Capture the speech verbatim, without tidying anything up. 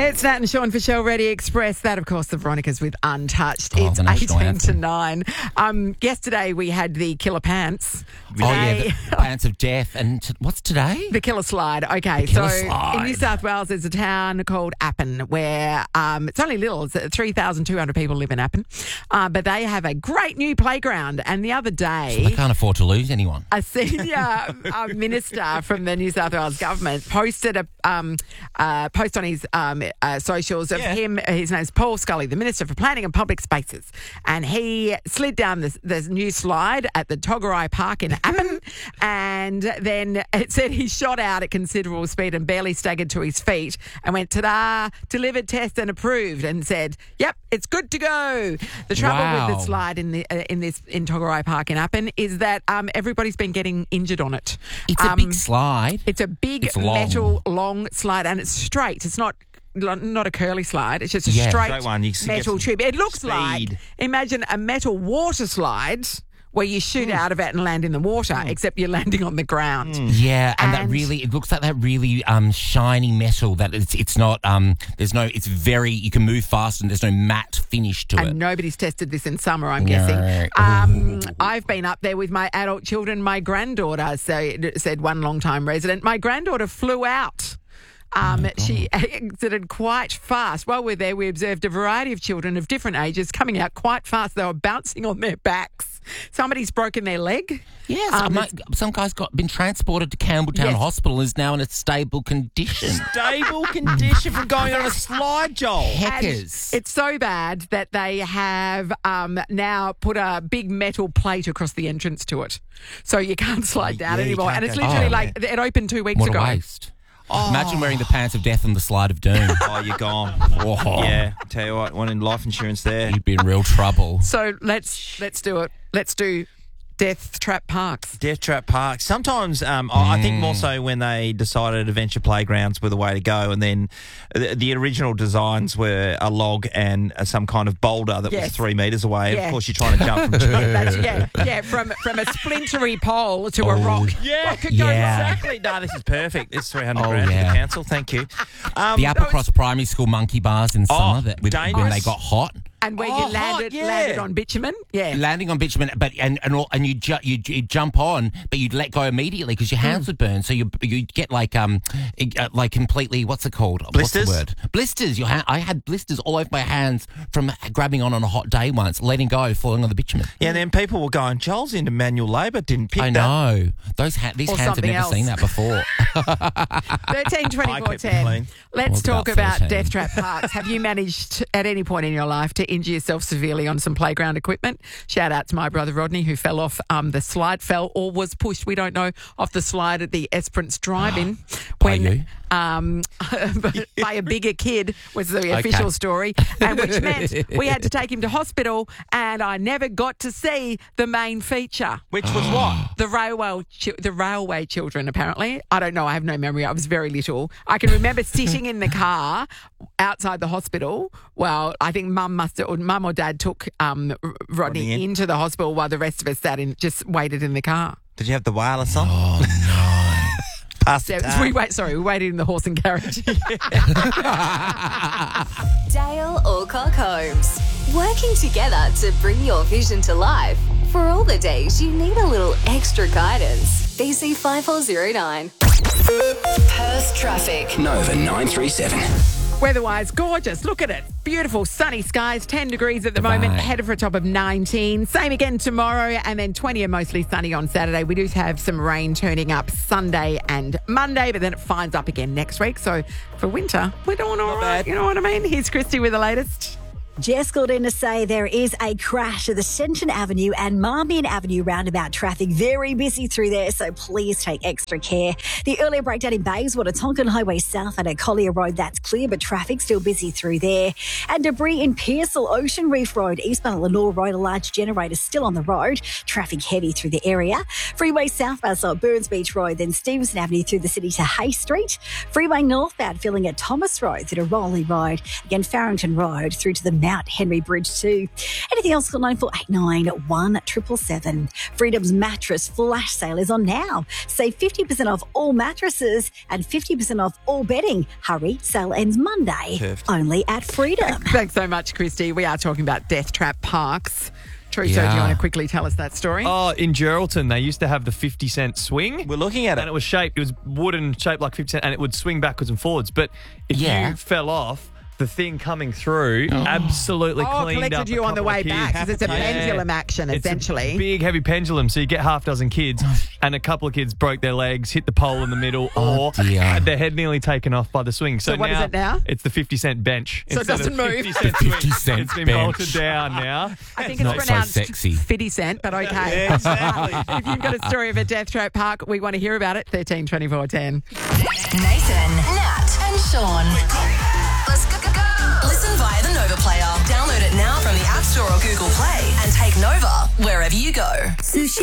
It's Nat and Sean for Shell Ready Express. That, of course, the Veronicas with Untouched. Oh, it's the national eighteen to anthem. nine. Um, yesterday we had the Killer Pants. Oh, yeah, Today- the Pants of Death. And t- what's today? The Killer Slide. Okay, The Killer so Slide. in New South Wales, there's a town called Appin where um, it's only little. It's three thousand two hundred people live in Appin, uh, but they have a great new playground. And the other day, They can't afford to lose anyone. a senior uh, minister from the New South Wales government posted a um, uh, post on his um, uh, socials of Yeah. him. His name's Paul Scully, the Minister for Planning and Public Spaces, and he slid down this, this new slide at the Togarai Park in Appin, and then it said he shot out at considerable speed and barely staggered to his feet and went, ta-da, delivered, test and approved, and said, yep, it's good to go. The trouble with the Wow. slide in the uh, in this in Togarai Park in Appin is that um, everybody's been getting injured on it. It's a Um, big slide. It's a big It's long. metal long slide, and it's straight. It's not not a curly slide. It's just a Yeah. straight, Straight one. You can get metal some tube. It looks speed. like, imagine a metal water slide where you shoot out of it and land in the water, except you're landing on the ground. Yeah, and, that And- really, it looks like that really um, shiny metal that it's, it's not, um, there's no, it's very, you can move fast and there's no matte finish to And it. nobody's tested this in summer, I'm No. guessing. Um, I've been up there with my adult children. My granddaughter, so, said one long-time resident, my granddaughter flew out. Um, she exited quite fast. While we're there, we observed a variety of children of different ages coming out quite fast. They were bouncing on their backs. Somebody's broken their leg. Yes, Um, some, some guy's got been transported to Campbelltown Yes. Hospital and is now in a stable condition. Stable condition from going on a slide, Joel. And Heckers. it's so bad that they have um, now put a big metal plate across the entrance to it. So you can't slide down Yeah, you anymore. can't And it's go literally down like, it opened two weeks What ago. a waste. Imagine wearing the Pants of Death on the Slide of Doom. Oh, you're gone. Oh, Yeah, tell you what, wanting life insurance there. You'd be in real trouble. So let's let's do it. Let's do Death Trap Parks. Death Trap Park. Sometimes, um, I I think Mm. more so when they decided adventure playgrounds were the way to go, and then the, the original designs were a log and uh, some kind of boulder that Yes. was three metres away. Yeah. Of course, you're trying to jump from two. That's, yeah, yeah, from from a splintery pole to a Oh, rock. Yeah, What could go yeah. wrong? exactly. No, this is perfect. It's three hundred Oh, grand yeah. for the council. Thank you. Um, The Applecross Primary School monkey bars in summer that with, when dangerous. they got hot. And where Oh, you landed hot, yeah. landed on bitumen. Yeah. Landing on bitumen, but and and, all, and you ju- you you jump on, but you'd let go immediately because your hands would burn. So you you get like um uh, like completely what's it called? Blisters? What's the word? Blisters. Your hand, I had blisters all over my hands from grabbing on on a hot day once, letting go, falling on the bitumen. Yeah, and then people were going, Joel's into manual labour, didn't pick I that. know those ha- these Or hands have something never else. seen that before. Thirteen twenty I four kept it ten. clean. Let's Was talk about about thirteen. Death Trap Parks. Have you managed at any point in your life to injure yourself severely on some playground equipment? Shout out to my brother Rodney, who fell off um, the slide, fell or was pushed, we don't know, off the slide at the Esperance Drive-In. By you? Um, by a bigger kid was the official story, and which meant we had to take him to hospital, and I never got to see the main feature. Which was what? The railway, chi- the railway children. Apparently, I don't know. I have no memory. I was very little. I can remember sitting in the car outside the hospital. Well, I think Mum must, have, or Mum or Dad took um, R- Rodney Rodney in. into the hospital while the rest of us sat in, just waited in the car. Did you have the wireless on? Oh no! Past So, the time. we wait. Sorry, we waited in the horse and carriage. Dale Alcock Homes. Working together to bring your vision to life. For all the days you need a little extra guidance. B C five four zero nine. Perth traffic. Nova nine three seven. Weather-wise, gorgeous. Look at it. Beautiful sunny skies, ten degrees at the Divine. moment, headed for a top of nineteen. Same again tomorrow, and then twenty and mostly sunny on Saturday. We do have some rain turning up Sunday and Monday, but then it finds up again next week. So for winter, we're doing all right. bad. You know what I mean? Here's Christy with the latest. Jess called in to say there is a crash at the Ascension Avenue and Marmion Avenue roundabout traffic. Very busy through there, so please take extra care. The earlier breakdown in Bayswater, Tonkin Highway South and at Collier Road, that's clear, but traffic still busy through there. And debris in Pearsall, Ocean Reef Road, eastbound at Lenore Road, a large generator still on the road. Traffic heavy through the area. Freeway southbound, so at Burns Beach Road, then Stevenson Avenue through the city to Hay Street. Freeway northbound filling at Thomas Road through to Rowley Road. Again, Farrington Road through to the out. Henry Bridge too. Anything else? Call nine four eight nine, one seven seven seven. Freedom's mattress flash sale is on now. Save fifty percent off all mattresses and fifty percent off all bedding. Hurry, sale ends Monday. Perfect. Only at Freedom. Thanks so much, Christy. We are talking about Death Trap Parks. Teresa, Yeah. do you want to quickly tell us that story? Oh, in Geraldton, they used to have the fifty cent swing. We're looking at And it. it was shaped, it was wooden, shaped like fifty cent, and it would swing backwards and forwards. But if Yeah. you fell off, the thing coming through absolutely Oh, cleaned up collected a you on the couple way of kids. back because it's a Yeah. pendulum action, It's essentially. a big, heavy pendulum. So you get half dozen kids, and a couple of kids broke their legs, hit the pole in the middle, Oh, or dear. had their head nearly taken off by the swing. So, So what is now, it now? It's the fifty cent bench. So it Instead doesn't of move. fifty cent The fifty swing, cent It's been bench. bolted down now. I think it's Not so pronounced sexy. fifty cent, but okay. Yeah, exactly. If you've got a story of a Death Trap Park, we want to hear about it. thirteen twenty-four ten. Nathan, Nat, and Sean. Let's go, go, go. Listen via the Nova Player. Download it now from the App Store or Google Play and take Nova wherever you go. Sushi.